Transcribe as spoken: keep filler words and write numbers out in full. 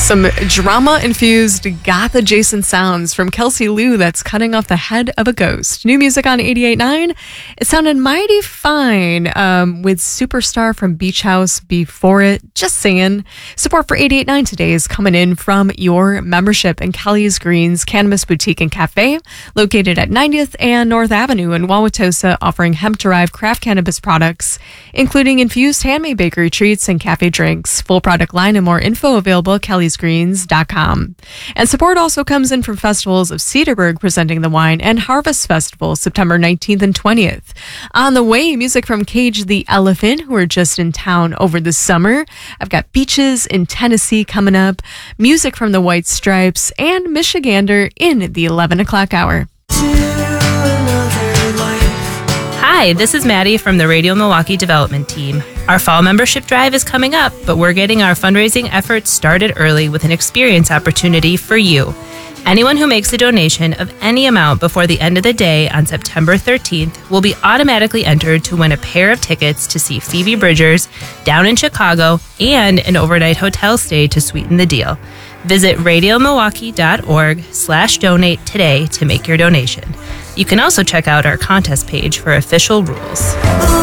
Some drama-infused goth-adjacent sounds from Kelsey Lou that's cutting off the head of a ghost. New music on eighty-eight point nine. It sounded mighty fine um, with Superstar from Beach House before it. Just saying. Support for eighty-eight point nine today is coming in from your membership in Kelly's Greens Cannabis Boutique and Cafe, located at ninetieth and North Avenue in Wauwatosa, offering hemp-derived craft cannabis products, including infused handmade bakery treats and cafe drinks. Full product line and more info available at kellys greens dot com. And support also comes in from festivals of Cedarburg presenting the wine and Harvest Festival September nineteenth and twentieth. On the way, music from Cage the Elephant, who are just in town over the summer. I've got Beaches in Tennessee coming up, music from the White Stripes, and Michigander in the eleven o'clock hour. Hi, this is Maddie from the Radio Milwaukee Development Team. Our fall membership drive is coming up, but we're getting our fundraising efforts started early with an experience opportunity for you. Anyone who makes a donation of any amount before the end of the day on September thirteenth will be automatically entered to win a pair of tickets to see Phoebe Bridgers down in Chicago and an overnight hotel stay to sweeten the deal. Visit radiomilwaukee.org slash donate today to make your donation. You can also check out our contest page for official rules.